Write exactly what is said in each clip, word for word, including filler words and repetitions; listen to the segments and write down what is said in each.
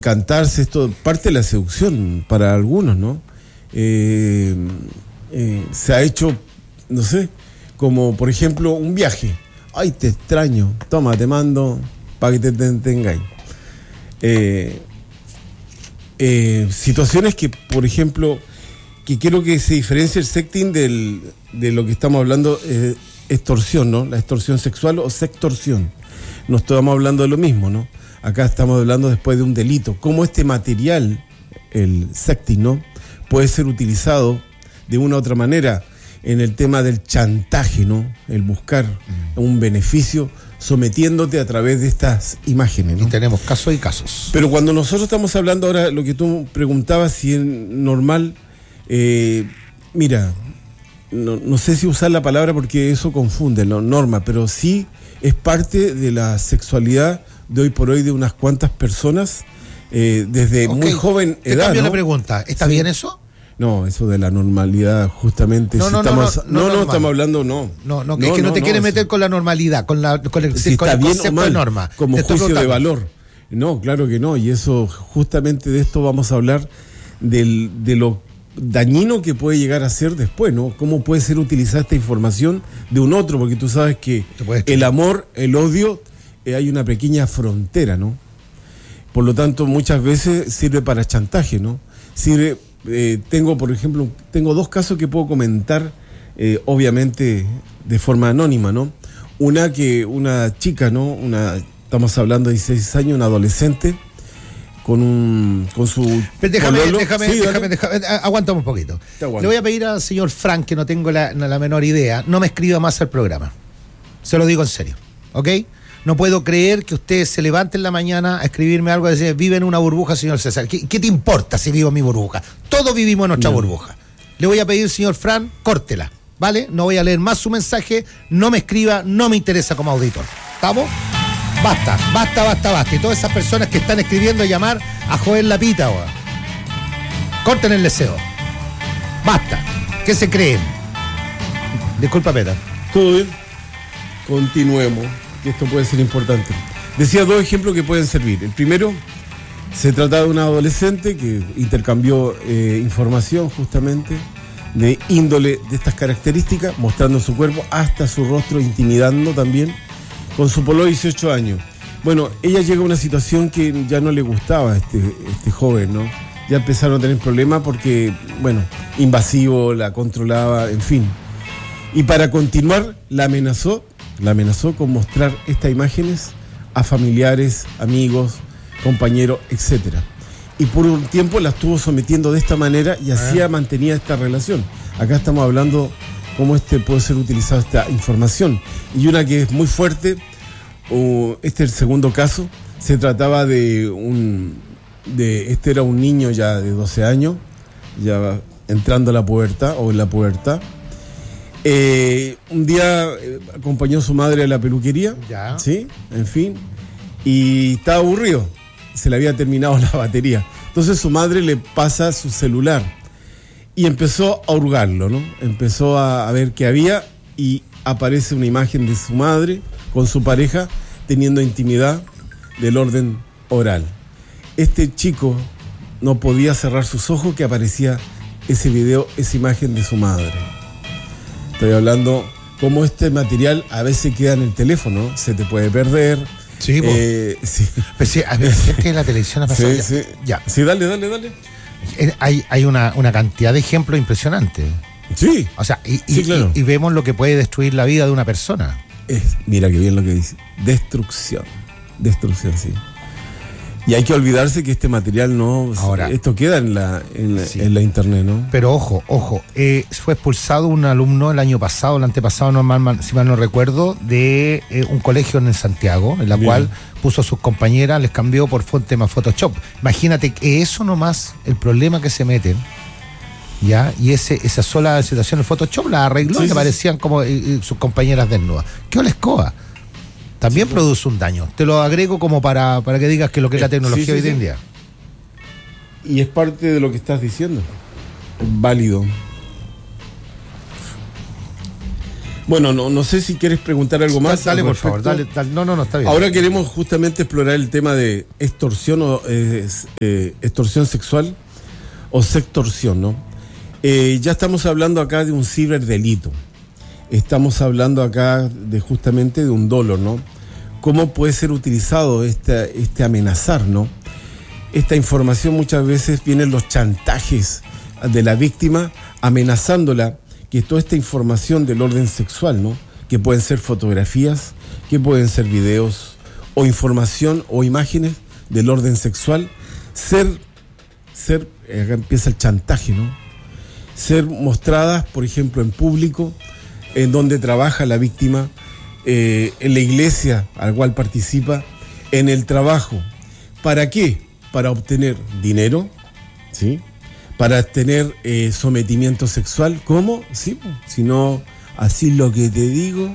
cantarse, esto parte de la seducción para algunos, ¿no? Eh, eh, se ha hecho, no sé, como por ejemplo un viaje. Ay, te extraño, toma, te mando para que te tengáis. Eh, eh, situaciones que, por ejemplo, que quiero que se diferencie el sexting del, de lo que estamos hablando, eh, extorsión, ¿no? La extorsión sexual o sextorsión. No estamos hablando de lo mismo, ¿no? Acá estamos hablando después de un delito. Cómo este material, el sexting, ¿no?, puede ser utilizado de una u otra manera en el tema del chantaje, ¿no? El buscar mm. un beneficio sometiéndote a través de estas imágenes, ¿no? Y tenemos casos y casos. Pero cuando nosotros estamos hablando ahora, lo que tú preguntabas, si es normal, eh, mira, no, no sé si usar la palabra porque eso confunde, ¿no? Norma, pero sí es parte de la sexualidad de hoy por hoy de unas cuantas personas, eh, desde okay. muy joven Te edad, cambio ¿no? la pregunta, ¿está sí. bien eso? No, eso de la normalidad, justamente. No, si no, estamos, no, no, no, no, no estamos hablando, no. No, no, no es que no, no te no, quieres no, meter eso. con la normalidad, con, la, con el, si con está el bien concepto o mal, de norma. como juicio de valor. No, claro que no, y eso, justamente de esto vamos a hablar, del, de lo dañino que puede llegar a ser después, ¿no? Cómo puede ser utilizada esta información de un otro, porque tú sabes que el amor, el odio, eh, hay una pequeña frontera, ¿no? Por lo tanto, muchas veces sirve para chantaje, ¿no? Sirve, eh, tengo, por ejemplo, tengo dos casos que puedo comentar, eh, obviamente, de forma anónima, ¿no? Una que, una chica, ¿no? Una, estamos hablando de dieciséis años, una adolescente, con un, con su Pero déjame, pololo. déjame, Sí, déjame, déjame, aguanta un poquito. Le voy a pedir al señor Frank, que no tengo la, la menor idea, no me escriba más al programa. Se lo digo en serio, ¿ok? No puedo creer que usted se levante en la mañana a escribirme algo y decir, vive en una burbuja, señor César. ¿Qué, qué te importa si vivo en mi burbuja? Todos vivimos en nuestra no. burbuja. Le voy a pedir, señor Fran, córtela, ¿vale? No voy a leer más su mensaje, no me escriba, no me interesa como auditor. ¿Estamos? Basta, basta, basta, basta. Y todas esas personas que están escribiendo a llamar a Joel Lapita, ahora. Corten el deseo. Basta. ¿Qué se creen? Disculpa, Peta. Todo bien. Continuemos, que esto puede ser importante. Decía dos ejemplos que pueden servir. El primero, se trata de una adolescente que intercambió eh, información justamente de índole de estas características, mostrando su cuerpo hasta su rostro, intimidando también, con su pololo de dieciocho años. Bueno, ella llega a una situación que ya no le gustaba a este, este joven, ¿no? Ya empezaron a tener problemas porque, bueno, invasivo, la controlaba, en fin. Y para continuar, la amenazó, la amenazó con mostrar estas imágenes a familiares, amigos, compañeros, etcétera. Y por un tiempo la estuvo sometiendo de esta manera y así ah. mantenía esta relación. Acá estamos hablando cómo este puede ser utilizada esta información. Y una que es muy fuerte, uh, este es el segundo caso, se trataba de un, de este era un niño ya de doce años, ya entrando a la pubertad o en la pubertad. Eh, un día eh, acompañó a su madre a la peluquería, ya. ¿sí? En fin, y estaba aburrido, se le había terminado la batería. Entonces su madre le pasa su celular y empezó a hurgarlo, ¿no? Empezó a, a ver qué había y aparece una imagen de su madre con su pareja teniendo intimidad del orden oral. Este chico no podía cerrar sus ojos que aparecía ese video, esa imagen de su madre. Estoy hablando cómo este material a veces queda en el teléfono, se te puede perder. Sí, eh, sí. Pero sí, a ver, es que la televisión ha pasado. Sí, ya, sí. ya. Sí, dale, dale, dale. Hay, hay una, una cantidad de ejemplos impresionantes. Sí. O sea, y, sí, y, claro. y, y vemos lo que puede destruir la vida de una persona. Es, mira qué bien lo que dice. Destrucción. Destrucción, sí. Y hay que olvidarse que este material no... Ahora, esto queda en la, en la, sí. en la internet, ¿no? Pero ojo, ojo, eh, fue expulsado un alumno el año pasado, el antepasado, no mal, si mal no recuerdo, de eh, un colegio en Santiago, en la Bien. cual puso a sus compañeras, les cambió por tema Photoshop. Imagínate que eso nomás, el problema que se meten, ¿ya? Y ese esa sola situación, el Photoshop la arregló sí, y sí. aparecían como eh, sus compañeras desnudas. ¿Qué ole escoba? También sí, produce un daño. Te lo agrego como para, para que digas que lo que es la tecnología sí, sí, hoy en sí. día. Y es parte de lo que estás diciendo. Válido. Bueno, no, no sé si quieres preguntar algo más. Dale, por favor, dale, dale. No, no, no, está bien. Ahora queremos justamente explorar el tema de extorsión o eh, eh, extorsión sexual o sextorsión, ¿no? Eh, ya estamos hablando acá de un ciberdelito. Estamos hablando acá de justamente de un dolo, ¿no? ¿Cómo puede ser utilizado este, este amenazar, ¿no? Esta información muchas veces vienen los chantajes de la víctima amenazándola, que toda esta información del orden sexual, ¿no? Que pueden ser fotografías, que pueden ser videos o información o imágenes del orden sexual, ser, ser, acá empieza el chantaje, ¿no? Ser mostradas, por ejemplo, en público, en donde trabaja la víctima, eh, en la iglesia al cual participa, en el trabajo. ¿Para qué? Para obtener dinero, ¿sí? Para tener eh, sometimiento sexual. ¿Cómo? Sí, si no, así lo que te digo.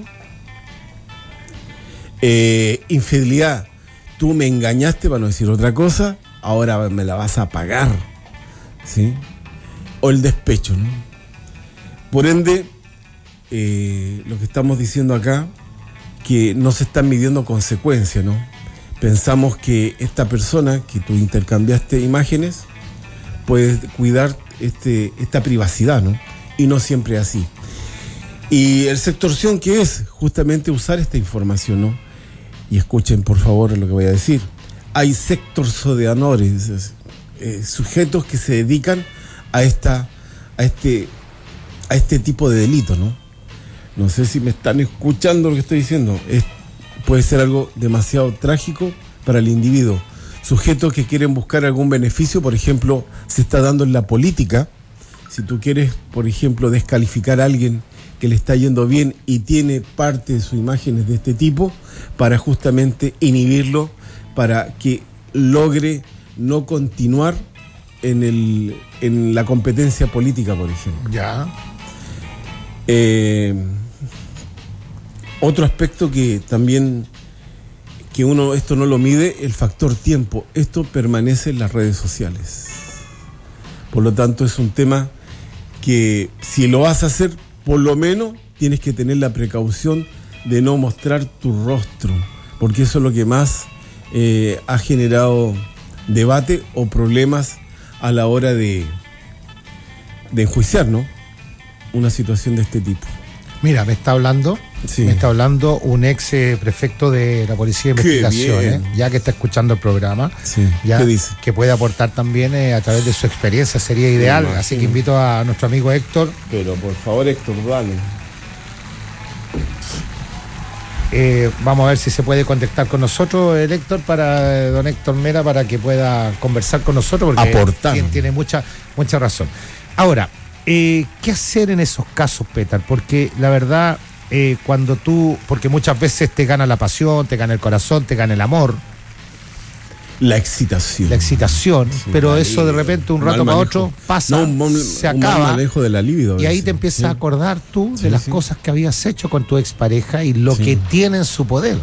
Eh, infidelidad. Tú me engañaste, para no decir otra cosa, ahora me la vas a pagar, ¿sí? O el despecho, ¿no? Por ende, eh, lo que estamos diciendo acá, que no se están midiendo consecuencias, ¿no? Pensamos que esta persona que tú intercambiaste imágenes puede cuidar este, esta privacidad, ¿no? Y no siempre es así. Y el sextorsión, ¿qué es? Justamente usar esta información, ¿no? Y escuchen, por favor, lo que voy a decir. Hay sextorsionadores, eh, sujetos que se dedican a esta, a este, a este tipo de delito, ¿no? No sé si me están escuchando lo que estoy diciendo. Es, puede ser algo demasiado trágico para el individuo. Sujetos que quieren buscar algún beneficio, por ejemplo, se está dando en la política. Si tú quieres, por ejemplo, descalificar a alguien que le está yendo bien y tiene parte de sus imágenes de este tipo, para justamente inhibirlo, para que logre no continuar en, el, en la competencia política, por ejemplo. Ya. Eh, otro aspecto que también, que uno esto no lo mide, el factor tiempo. Esto permanece en las redes sociales. Por lo tanto, es un tema que si lo vas a hacer, por lo menos tienes que tener la precaución de no mostrar tu rostro, porque eso es lo que más eh, ha generado debate o problemas a la hora de, de enjuiciar, ¿no? Una situación de este tipo. Mira, me está hablando, sí. me está hablando un ex eh, prefecto de la Policía de Investigaciones, eh, ya que está escuchando el programa, sí. ya ¿Qué dice? Que puede aportar también eh, a través de su experiencia, sería ideal. Sí, así que invito a nuestro amigo Héctor. Pero por favor, Héctor, dale. Eh, vamos a ver si se puede contactar con nosotros, el Héctor, para eh, don Héctor Mera, para que pueda conversar con nosotros, porque aportar. Tiene, tiene mucha, mucha razón. Ahora, Eh, ¿qué hacer en esos casos, Petar? Porque la verdad, eh, cuando tú, porque muchas veces te gana la pasión, te gana el corazón, te gana el amor, la excitación, la excitación, sí, pero la eso libido. De repente un rato para otro pasa, no, un, se un acaba, manejo de la libido, y ahí te empiezas sí. a acordar tú de sí, las sí. cosas que habías hecho con tu expareja y lo sí. que tiene en su poder.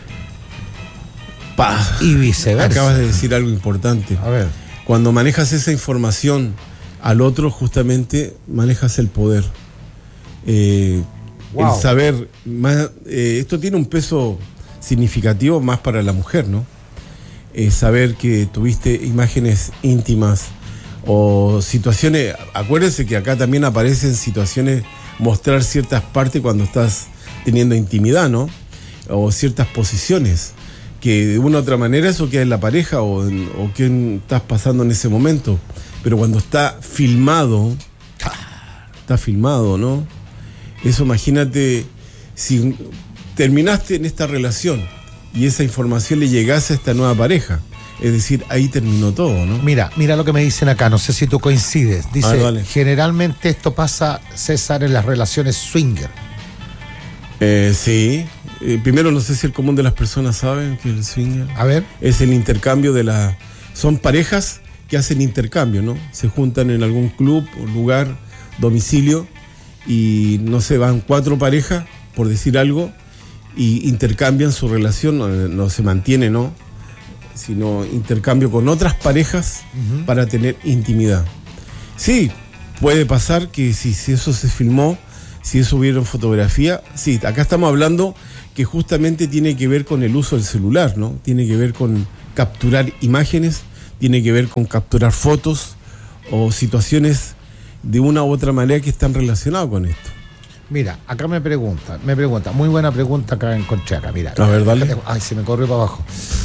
Pa. Y viceversa. Acabas de decir algo importante. A ver, cuando manejas esa información al otro, justamente manejas el poder. Eh, wow. El saber, más, eh, esto tiene un peso significativo más para la mujer, ¿no? Eh, saber que tuviste imágenes íntimas o situaciones, acuérdense que acá también aparecen situaciones, mostrar ciertas partes cuando estás teniendo intimidad, ¿no? O ciertas posiciones, que de una u otra manera eso queda en la pareja o, en, o qué estás pasando en ese momento. Pero cuando está filmado, está filmado, ¿no? Eso, imagínate, si terminaste en esta relación y esa información le llegase a esta nueva pareja, es decir, ahí terminó todo, ¿no? Mira, mira lo que me dicen acá, no sé si tú coincides. Dice, ah, vale. Generalmente esto pasa, César, en las relaciones swinger. Eh, sí. Eh, primero, no sé si el común de las personas saben que el swinger... A ver. Es el intercambio de la... Son parejas que hacen intercambio, ¿no? Se juntan en algún club o lugar, domicilio, y no sé, van cuatro parejas, por decir algo, y intercambian su relación, no, no se mantiene, ¿no? Sino intercambio con otras parejas uh-huh. para tener intimidad. Sí, puede pasar que si, si eso se filmó, si eso hubiera en fotografía, sí, acá estamos hablando que justamente tiene que ver con el uso del celular, ¿no? Tiene que ver con capturar imágenes, tiene que ver con capturar fotos o situaciones de una u otra manera que están relacionadas con esto. Mira, acá me pregunta, me pregunta, muy buena pregunta acá encontré acá, mira. A ver, dale. Ay, se me corrió para abajo.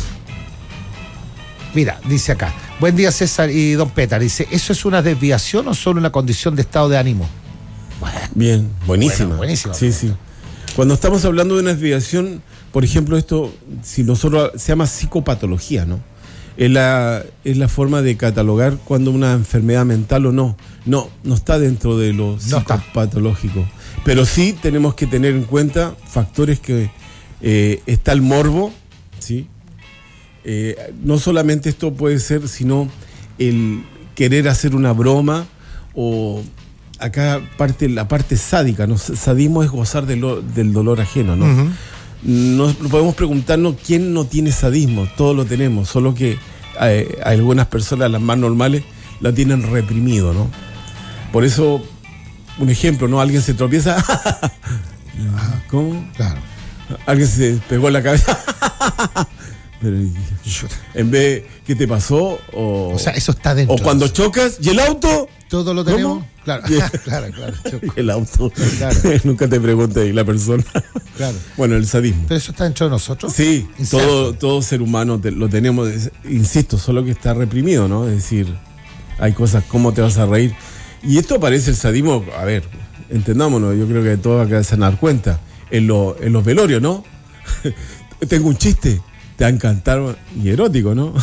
Mira, dice acá, buen día César y don Petar, dice, ¿eso es una desviación o solo una condición de estado de ánimo? Bueno, bien, buenísima. Bueno, buenísima. Sí, sí. Cuando estamos hablando de una desviación, por ejemplo, esto, si nosotros, se llama psicopatología, ¿no? Es la, es la forma de catalogar cuando una enfermedad mental o no. No, no está dentro de lo psicopatológico. Pero sí tenemos que tener en cuenta factores que eh, está el morbo, ¿sí? Eh, no solamente esto puede ser, sino el querer hacer una broma o acá parte la parte sádica, ¿no? Sadismo es gozar de lo, del dolor ajeno, ¿no? Uh-huh. No podemos preguntarnos quién no tiene sadismo, todos lo tenemos, solo que hay, hay algunas personas, las más normales, la tienen reprimido, ¿no? Por eso, un ejemplo, ¿no? Alguien se tropieza, ¿cómo? Claro. Alguien se pegó en la cabeza. Pero, en vez, ¿qué te pasó? O, o sea, eso está dentro. O cuando chocas, ¿y el auto? Todo lo tenemos. ¿Cómo? Claro, claro, claro. El auto. Claro. Nunca te pregunté, la persona. Claro. Bueno, el sadismo. Pero eso está dentro de nosotros. Sí, todo, todo ser humano te, lo tenemos, insisto, solo que está reprimido, ¿no? Es decir, hay cosas, ¿cómo te vas a reír? Y esto aparece el sadismo, a ver, entendámonos, yo creo que todos acá se van a dar cuenta, en, lo, en los velorios, ¿no? Tengo un chiste, te va a encantar y erótico, ¿no?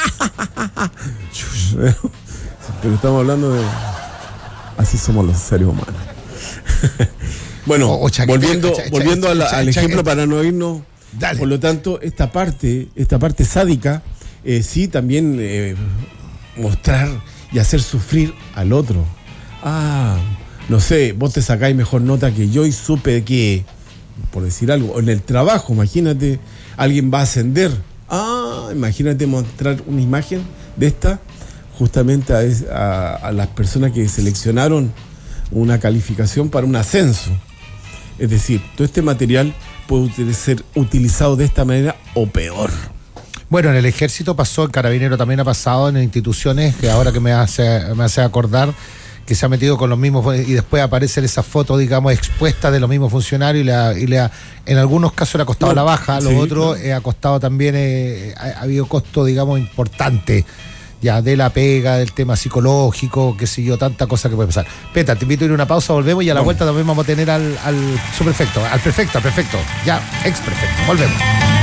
Pero estamos hablando de... Así somos los seres humanos. Bueno, o, o chaquete, volviendo, chaquete, volviendo chaquete, a la, chaquete, al ejemplo chaquete. Para no irnos, dale. Por lo tanto, esta parte, esta parte sádica, eh, sí también eh, mostrar y hacer sufrir al otro. Ah, no sé, vos te sacáis mejor nota que yo y supe que, por decir algo, en el trabajo, imagínate, alguien va a ascender. Ah, imagínate mostrar una imagen de esta justamente a, a, a las personas que seleccionaron una calificación para un ascenso. Es decir, todo este material puede ser utilizado de esta manera o peor. Bueno, en el ejército pasó, en Carabinero también ha pasado, en instituciones, que ahora que me hace, me hace acordar, que se ha metido con los mismos, y después aparecen esas fotos, digamos, expuestas de los mismos funcionarios, y, la, y le ha, en algunos casos le ha costado no, la baja, a los sí, otros claro. eh, ha costado también, eh, ha, ha habido costo, digamos, importante, ya, de la pega, del tema psicológico, qué sé yo, tanta cosa que puede pasar. Peta, te invito a ir a una pausa, volvemos y a la no. vuelta también vamos a tener al, al subprefecto, al prefecto, al prefecto, ya, ex prefecto, volvemos.